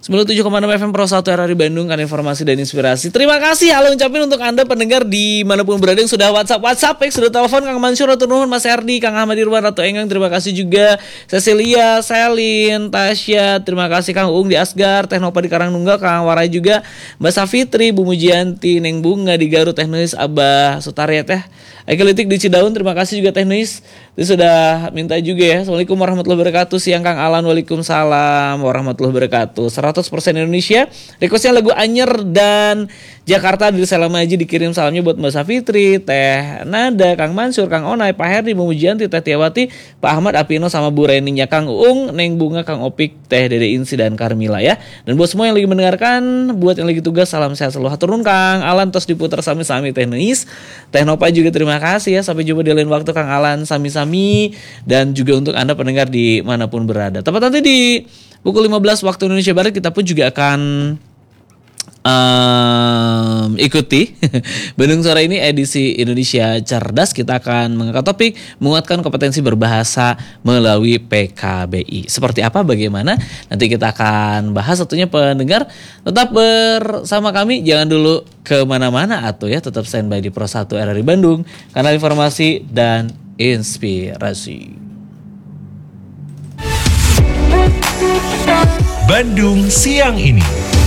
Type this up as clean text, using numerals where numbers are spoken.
97,6 FM Pro 1 RRI Bandung kan informasi dan inspirasi. Terima kasih halo ucapin untuk Anda pendengar dimanapun berada yang sudah WhatsApp ya, sudah telepon Kang Mansur atau Nuhun, Mas Herdi, Kang Ahmad Irwan atau Enggang. Terima kasih juga Cecilia, Selin, Tasya. Terima kasih Kang Uung di Asgar, Teknopa di Karangnunggal, Kang Warai juga, Mbak Safitri, Bu Mujianti, Neng Bunga di Garut, Teknis Abah Sutariat ya. Ekelitik di Cidaun, terima kasih juga Teknis. Itu sudah minta juga ya. Assalamualaikum warahmatullahi wabarakatuh. Siang Kang Alan, waalaikumsalam warahmatullahi wabarakatuh. 100% Indonesia. Requestnya lagu Anyer dan Jakarta dari Selama Aji, dikirim salamnya buat Mbak Safitri, Teh Nada, Kang Mansur, Kang Onai, Pak Herdi, Bu Mujianti, Teh Tiawati, Pak Ahmad Apino sama Bu Reninya, Kang Uung, Neng Bunga, Kang Opik, Teh Dede Insi dan Carmila ya. Dan buat semua yang lagi mendengarkan, buat yang lagi tugas, salam sehat selalu. Hatur nuhun Kang Alan, tos diputar sami-sami Teknis. Teh Nopa juga terima kasih ya. Sampai jumpa di lain waktu Kang Alan, sami-sami. Dan juga untuk Anda pendengar di manapun berada. Tepat nanti di pukul 15 waktu Indonesia Barat kita pun juga akan ikuti Bandung Sore ini edisi Indonesia Cerdas. Kita akan mengangkat topik menguatkan kompetensi berbahasa melalui PKBI. Seperti apa, bagaimana? Nanti kita akan bahas. Satunya pendengar tetap bersama kami, jangan dulu kemana-mana atau ya, tetap standby di Pro 1 RRI Bandung, kanal informasi dan inspirasi. Bandung siang ini.